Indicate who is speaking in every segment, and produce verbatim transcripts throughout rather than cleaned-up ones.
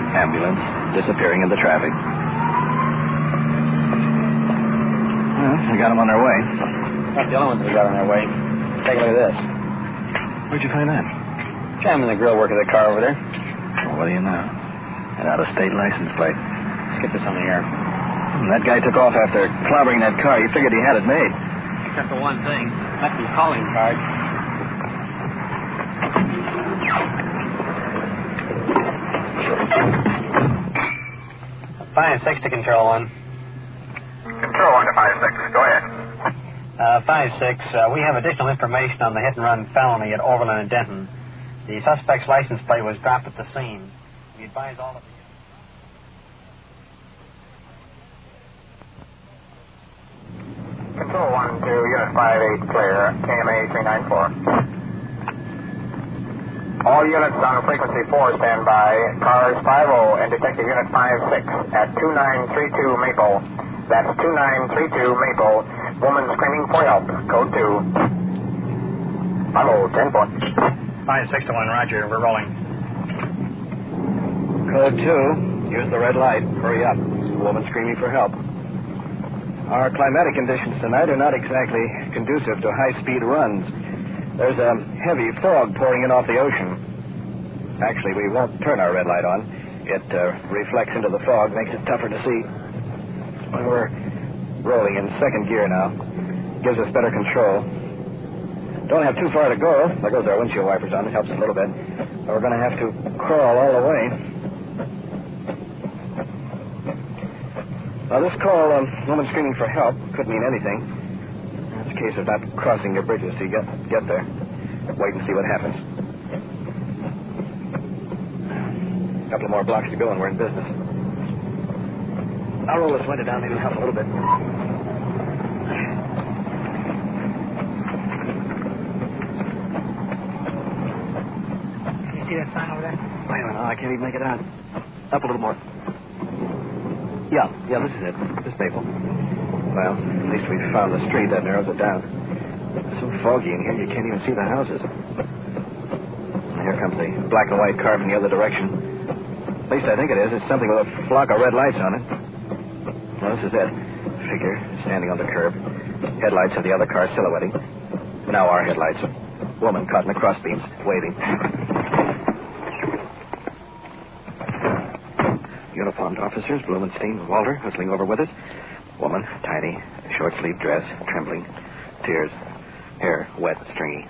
Speaker 1: ambulance, disappearing in the traffic. Well, we got them on their way.
Speaker 2: Not the only ones we got on their way. Take a look at this.
Speaker 1: Where'd you find that?
Speaker 2: Jamming the grill work of the car over there.
Speaker 1: Well, what do you know? An out-of-state license plate.
Speaker 2: Let's get this on the air.
Speaker 1: And that guy took off after clobbering that car. You figured he had it made.
Speaker 2: Except for one thing. That's his calling card. Five six to Control One.
Speaker 3: Control One to five six. Go ahead.
Speaker 2: Uh, five six. Uh, we have additional information on the hit-and-run felony at Overland and Denton. The suspect's license plate was dropped at the scene. We advise all of you.
Speaker 3: Control One to Unit five eight, clear. K M A three nine four. All units on frequency four stand by. Cars five oh and Detective Unit five six at two nine three two Maple. That's two nine three two Maple. Woman screaming for help. Code two. Hello, ten four.
Speaker 2: five six to one, Roger. We're rolling.
Speaker 1: Code two. Use the red light. Hurry up. Woman screaming for help. Our climatic conditions tonight are not exactly conducive to high-speed runs. There's a heavy fog pouring in off the ocean. Actually, we won't turn our red light on. It uh, reflects into the fog, makes it tougher to see. Well, we're rolling in second gear now. Gives us better control. Don't have too far to go. There goes our windshield wipers on. It helps a little bit. But we're going to have to crawl all the way. Now, this call, um, woman screaming for help, could mean anything. It's a case of not crossing your bridges till you get, get there. Wait and see what happens. A couple more blocks to go and we're in business. I'll roll this window down, maybe help a little bit.
Speaker 2: Can you see that sign over there?
Speaker 1: Wait a minute, I can't even make it out. Up a little more. Yeah, yeah, this is it. This Maple. Well, at least we've found the street. That narrows it down. It's so foggy in here, you can't even see the houses. And here comes the black and white car from the other direction. At least I think it is. It's something with a flock of red lights on it. Well, this is it. Figure standing on the curb. Headlights of the other car silhouetting. Now our headlights. Woman caught in the crossbeams, waving. Uniformed officers, Blumenstein and Walter, hustling over with us. Woman, tiny, short-sleeved dress, trembling, tears, hair wet, stringy.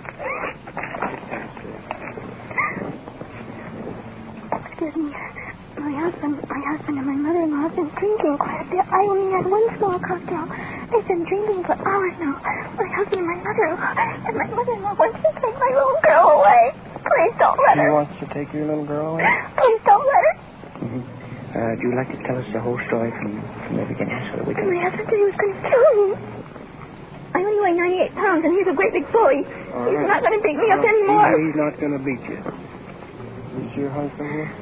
Speaker 4: Excuse me. My husband, my husband and my mother-in-law have been drinking quite a bit. I only had one small cocktail. They've been drinking for hours now. My husband and my mother-in-law, and my mother-in-law wants to take my little girl away. Please don't let her.
Speaker 5: She wants to take your little girl away?
Speaker 4: Please don't let her.
Speaker 5: Mm-hmm. Uh, do you like to tell us the whole story from, from the beginning so that we can...
Speaker 4: My husband said he was going to kill me. I only weigh ninety-eight pounds, and he's a great big bully.
Speaker 5: All
Speaker 4: he's
Speaker 5: right.
Speaker 4: not going to beat me
Speaker 5: no,
Speaker 4: up anymore.
Speaker 5: He's not going to beat you. Is your husband here?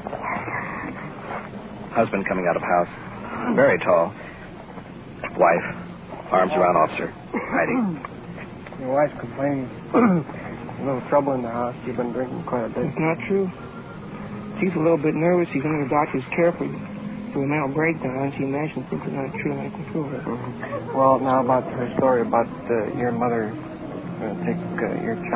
Speaker 1: Husband coming out of house. Very tall. Wife. Arms around officer. Hiding.
Speaker 5: Your wife's complaining. A little trouble in the house. You've been drinking quite a bit.
Speaker 6: It's not true. She's a little bit nervous. She's under the doctor's care for, for a mental breakdown. She imagines things are not true, and I control her.
Speaker 5: Mm-hmm. Well, now about her story about uh, your mother uh, take uh, your child.